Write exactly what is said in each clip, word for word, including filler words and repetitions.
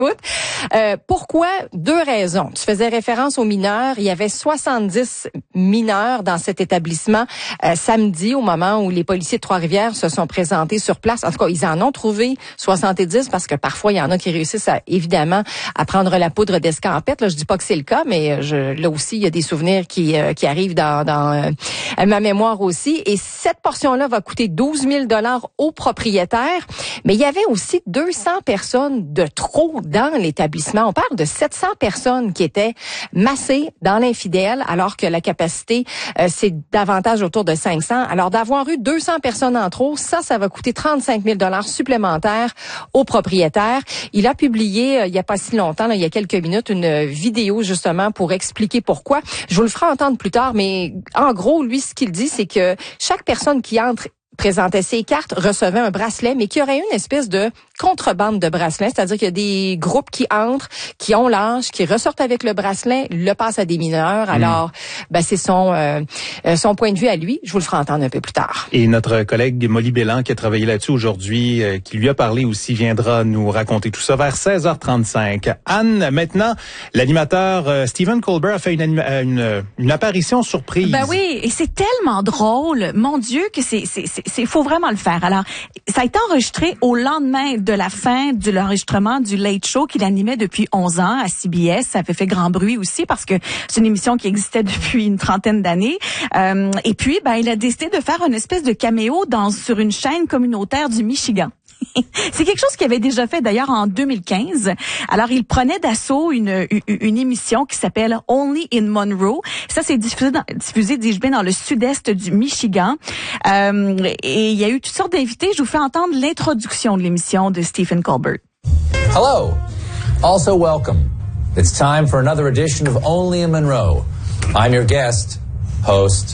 Écoute, euh, pourquoi? Deux raisons. Tu faisais référence aux mineurs. Il y avait soixante-dix mineurs dans cet établissement euh, samedi, au moment où les policiers de Trois-Rivières se sont présentés sur place. En tout cas, ils en ont trouvé soixante-dix parce que parfois, il y en a qui réussissent à, évidemment à prendre la poudre d'escampette. Là, je dis pas que c'est le cas, mais je, là aussi, il y a des souvenirs qui, euh, qui arrivent dans, dans euh, ma mémoire aussi. Et cette portion-là va coûter douze mille dollars aux propriétaires. Mais il y avait aussi deux cents personnes de trop dans l'établissement. On parle de sept cents personnes qui étaient massées dans l'infidèle, alors que la capacité, euh, c'est davantage autour de cinq cents. Alors, d'avoir eu deux cents personnes en trop, ça, ça va coûter trente-cinq mille dollars supplémentaires aux propriétaires. Il a publié, euh, il n'y a pas si longtemps, là, il y a quelques minutes, une vidéo justement pour expliquer pourquoi. Je vous le ferai entendre plus tard, mais en gros, lui, ce qu'il dit, c'est que chaque personne qui entre présentait ses cartes, recevait un bracelet, mais qu'il y aurait une espèce de contrebande de bracelets, c'est-à-dire qu'il y a des groupes qui entrent, qui ont l'âge, qui ressortent avec le bracelet, le passent à des mineurs. Mmh. Alors, ben, c'est son euh, son point de vue à lui. Je vous le ferai entendre un peu plus tard. Et notre collègue Molly Bélan, qui a travaillé là-dessus aujourd'hui, euh, qui lui a parlé aussi, viendra nous raconter tout ça vers seize heures trente-cinq. Anne, maintenant, l'animateur euh, Stephen Colbert a fait une, anima- une, une apparition surprise. Ben oui, et c'est tellement drôle. Mon Dieu, que c'est... c'est, c'est il faut vraiment le faire. Alors, ça a été enregistré au lendemain de la fin de l'enregistrement du Late Show qu'il animait depuis onze ans à C B S. Ça avait fait grand bruit aussi parce que c'est une émission qui existait depuis une trentaine d'années. Euh, et puis, ben, il a décidé de faire une espèce de caméo dans sur une chaîne communautaire du Michigan. C'est quelque chose qu'il avait déjà fait d'ailleurs en deux mille quinze. Alors, il prenait d'assaut une, une, une émission qui s'appelle Only in Monroe. Ça, c'est diffusé, dans, diffusé dis-je bien, dans le sud-est du Michigan. Euh, et il y a eu toutes sortes d'invités. Je vous fais entendre l'introduction de l'émission de Stephen Colbert. Hello. Also welcome. It's time for another edition of Only in Monroe. I'm your guest, host,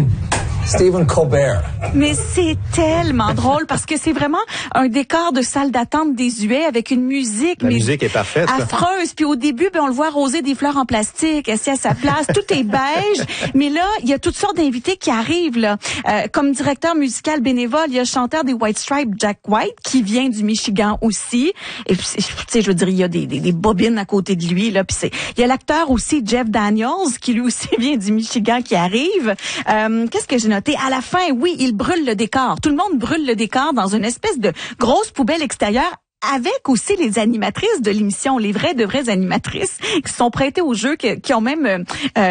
Stephen Colbert. Mais c'est tellement drôle parce que c'est vraiment un décor de salle d'attente désuet avec une musique. La mais musique est parfaite. affreuse. Puis au début, ben, on le voit arroser des fleurs en plastique, assis à sa place. Tout est beige. Mais là, il y a toutes sortes d'invités qui arrivent, là. Euh, comme directeur musical bénévole, il y a le chanteur des White Stripes, Jack White, qui vient du Michigan aussi. Et puis, tu sais, je veux dire, il y a des, des, des bobines à côté de lui, là. Puis c'est, il y a l'acteur aussi, Jeff Daniels, qui lui aussi vient du Michigan, qui arrive. Euh, qu'est-ce que j'ai noté? À la fin, oui, il brûle le décor. Tout le monde brûle le décor dans une espèce de grosse poubelle extérieure, avec aussi les animatrices de l'émission, les vraies de vraies animatrices qui sont prêtées au jeu, qui, qui ont même euh,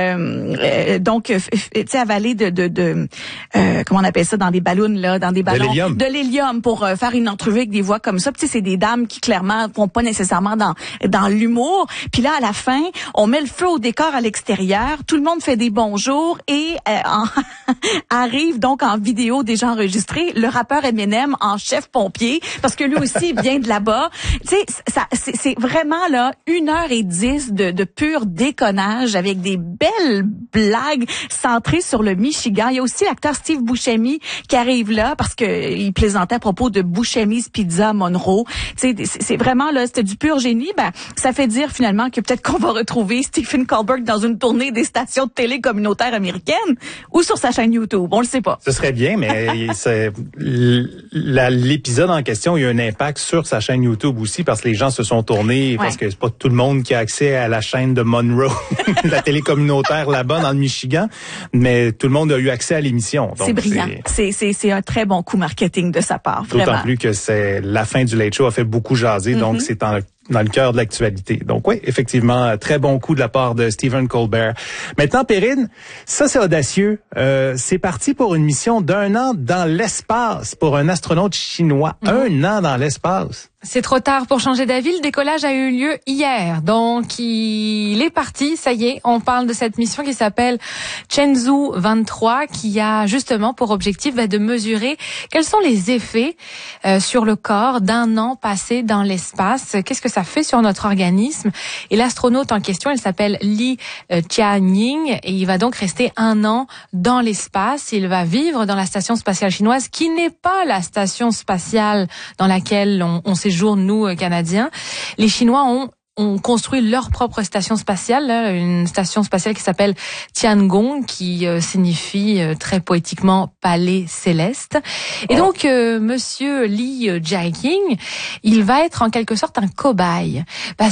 euh, donc euh, tu sais avalé de de, de euh, comment on appelle ça dans des ballons là, dans des ballons de l'hélium, de l'hélium pour euh, faire une entrevue avec des voix comme ça. Tu sais, c'est des dames qui clairement font pas nécessairement dans dans l'humour. Puis là à la fin, on met le feu au décor à l'extérieur, tout le monde fait des bonjours et euh, en arrive donc en vidéo déjà enregistrée le rappeur Eminem en chef pompier parce que lui aussi vient de la bas. Tu sais, ça, c'est, c'est vraiment là une heure et dix de, de pur déconnage avec des belles blagues centrées sur le Michigan. Il y a aussi l'acteur Steve Buscemi qui arrive là parce que il plaisantait à propos de Buscemi's Pizza Monroe. Tu sais, c'est, c'est vraiment là, c'était du pur génie. Ben, ça fait dire finalement que peut-être qu'on va retrouver Stephen Colbert dans une tournée des stations de télé communautaires américaines ou sur sa chaîne YouTube. On le sait pas. Ce serait bien, mais c'est, la, l'épisode en question, il y a un impact sur sa chaîne YouTube aussi parce que les gens se sont tournés ouais. parce que c'est pas tout le monde qui a accès à la chaîne de Monroe, la télé communautaire là-bas dans le Michigan, mais tout le monde a eu accès à l'émission. Donc c'est brillant. C'est, c'est, c'est un très bon coup marketing de sa part, vraiment. D'autant plus que c'est la fin du Late Show a fait beaucoup jaser, mm-hmm. donc c'est en dans le cœur de l'actualité. Donc oui, effectivement, très bon coup de la part de Stephen Colbert. Maintenant, Perrine, ça c'est audacieux. Euh, c'est parti pour une mission d'un an dans l'espace pour un astronaute chinois. Mmh. Un an dans l'espace. C'est trop tard pour changer d'avis. Le décollage a eu lieu hier. Donc, il est parti. Ça y est, on parle de cette mission qui s'appelle Chenzhou vingt-trois, qui a justement pour objectif bah, de mesurer quels sont les effets euh, sur le corps d'un an passé dans l'espace. Qu'est-ce que ça fait sur notre organisme? Et l'astronaute en question, elle s'appelle Li euh, Tianying et il va donc rester un an dans l'espace. Il va vivre dans la station spatiale chinoise, qui n'est pas la station spatiale dans laquelle on, on séjourne nous, Canadiens. Les Chinois ont ont construit leur propre station spatiale, là, une station spatiale qui s'appelle Tiangong, qui euh, signifie euh, très poétiquement palais céleste. Et donc, euh, Monsieur Li Jiaqing, il va être en quelque sorte un cobaye, parce